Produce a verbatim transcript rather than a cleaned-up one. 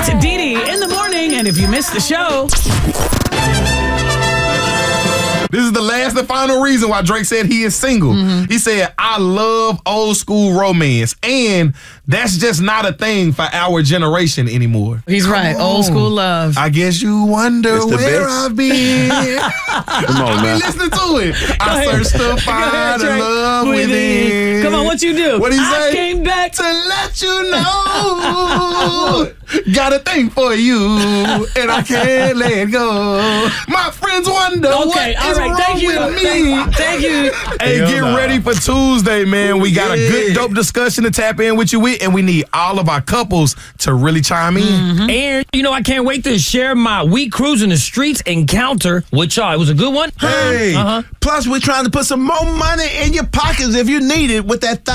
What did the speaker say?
It's Dee Dee in the morning, and if you missed the show... This is the last and final reason why Drake said he is single. Mm-hmm. He said, I love old school romance. And that's just not a thing for our generation anymore. He's Come right. On. Old school love. I guess you wonder it's where I've been. Come on, man. Listen to it. I searched to find a love within. within. Come on, what you do? What he say? I came back to let you know. Got a thing for you, and I can't let go. My friends wonder okay, what all is right, wrong thank you. with me. Thank you. Hey, Hell get nah. ready for Tuesday, man. We got yeah. a good, dope discussion to tap in with you with, and we need all of our couples to really chime in. Mm-hmm. And, you know, I can't wait to share my We Cruising the Streets encounter with y'all. It was a good one. Hey, uh-huh. plus we're trying to put some more money in your pockets if you need it with that